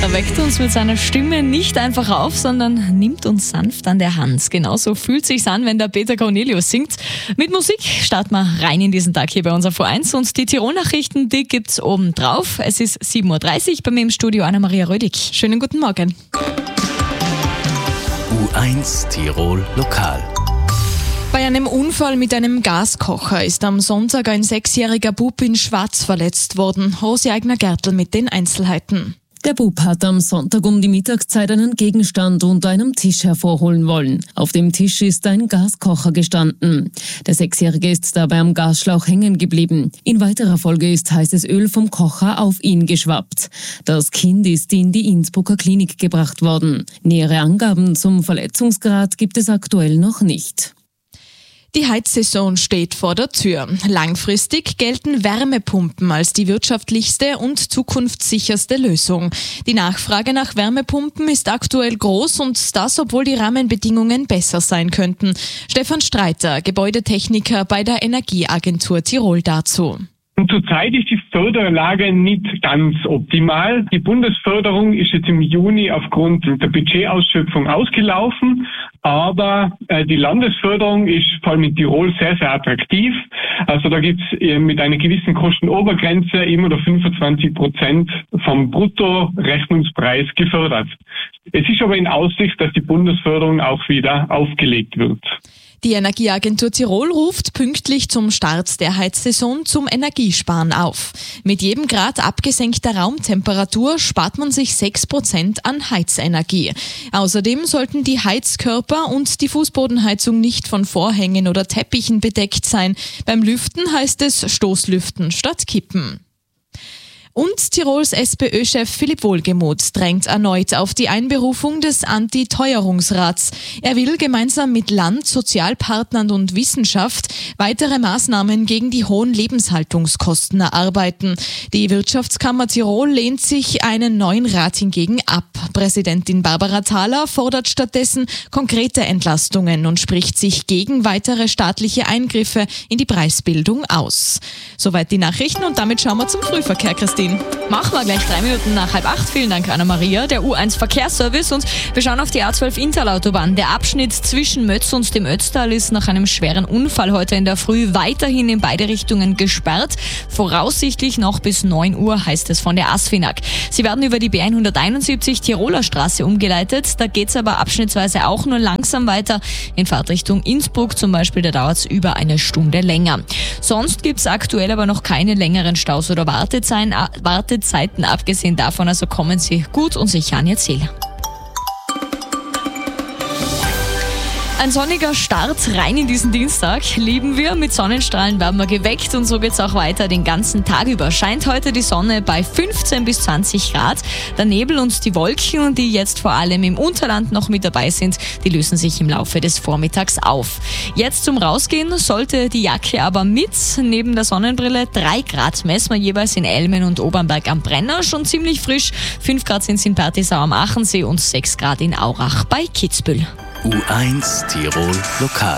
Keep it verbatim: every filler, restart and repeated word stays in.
Er weckt uns mit seiner Stimme nicht einfach auf, sondern nimmt uns sanft an der Hand. Genauso fühlt sich's an, wenn der Peter Cornelius singt. Mit Musik starten wir rein in diesen Tag hier bei uns auf U eins und die Tirol-Nachrichten, die gibt's oben drauf. Es ist sieben Uhr dreißig, bei mir im Studio Anna-Maria Rödig. Schönen guten Morgen. U eins Tirol Lokal. Bei einem Unfall mit einem Gaskocher ist am Sonntag ein sechsjähriger Bub in Schwarz verletzt worden. Rosi Eigner-Gertl mit den Einzelheiten. Der Bub hat am Sonntag um die Mittagszeit einen Gegenstand unter einem Tisch hervorholen wollen. Auf dem Tisch ist ein Gaskocher gestanden. Der Sechsjährige ist dabei am Gasschlauch hängen geblieben. In weiterer Folge ist heißes Öl vom Kocher auf ihn geschwappt. Das Kind ist in die Innsbrucker Klinik gebracht worden. Nähere Angaben zum Verletzungsgrad gibt es aktuell noch nicht. Die Heizsaison steht vor der Tür. Langfristig gelten Wärmepumpen als die wirtschaftlichste und zukunftssicherste Lösung. Die Nachfrage nach Wärmepumpen ist aktuell groß und das, obwohl die Rahmenbedingungen besser sein könnten. Stefan Streiter, Gebäudetechniker bei der Energieagentur Tirol dazu. Und zurzeit ist die Förderlage nicht ganz optimal. Die Bundesförderung ist jetzt im Juni aufgrund der Budgetausschöpfung ausgelaufen, aber äh, die Landesförderung ist vor allem in Tirol sehr, sehr attraktiv. Also da gibt's äh, mit einer gewissen Kostenobergrenze immer noch fünfundzwanzig Prozent vom Bruttorechnungspreis gefördert. Es ist aber in Aussicht, dass die Bundesförderung auch wieder aufgelegt wird. Die Energieagentur Tirol ruft pünktlich zum Start der Heizsaison zum Energiesparen auf. Mit jedem Grad abgesenkter Raumtemperatur spart man sich sechs Prozent an Heizenergie. Außerdem sollten die Heizkörper und die Fußbodenheizung nicht von Vorhängen oder Teppichen bedeckt sein. Beim Lüften heißt es Stoßlüften statt Kippen. Und Tirols SPÖ-Chef Philipp Wohlgemuth drängt erneut auf die Einberufung des Anti-Teuerungsrats. Er will gemeinsam mit Land, Sozialpartnern und Wissenschaft weitere Maßnahmen gegen die hohen Lebenshaltungskosten erarbeiten. Die Wirtschaftskammer Tirol lehnt sich einen neuen Rat hingegen ab. Präsidentin Barbara Thaler fordert stattdessen konkrete Entlastungen und spricht sich gegen weitere staatliche Eingriffe in die Preisbildung aus. Soweit die Nachrichten und damit schauen wir zum Frühverkehr, Christine. Machen wir gleich drei Minuten nach halb acht. Vielen Dank, Anna-Maria, der U eins Verkehrsservice. Und wir schauen auf die A zwölf Interlautobahn. Der Abschnitt zwischen Mötz und dem Ötztal ist nach einem schweren Unfall heute in der Früh weiterhin in beide Richtungen gesperrt. Voraussichtlich noch bis neun Uhr, heißt es von der ASFINAG. Sie werden über die B hunderteinundsiebzig Tiroler Straße umgeleitet. Da geht es aber abschnittsweise auch nur langsam weiter. In Fahrtrichtung Innsbruck zum Beispiel, da dauert es über eine Stunde länger. Sonst gibt es aktuell aber noch keine längeren Staus oder Wartezeiten. Wartezeiten. Abgesehen davon, also kommen Sie gut und sicher an Ihr Ziel. Ein sonniger Start rein in diesen Dienstag lieben wir. Mit Sonnenstrahlen werden wir geweckt und so geht's auch weiter den ganzen Tag über. Scheint heute die Sonne bei fünfzehn bis zwanzig Grad. Der Nebel und die Wolken, die jetzt vor allem im Unterland noch mit dabei sind, die lösen sich im Laufe des Vormittags auf. Jetzt zum Rausgehen sollte die Jacke aber mit. Neben der Sonnenbrille drei Grad messen wir jeweils in Elmen und Obernberg am Brenner. Schon ziemlich frisch. fünf Grad sind es in Pertisau am Achensee und sechs Grad in Aurach bei Kitzbühel. U eins Tirol Lokal.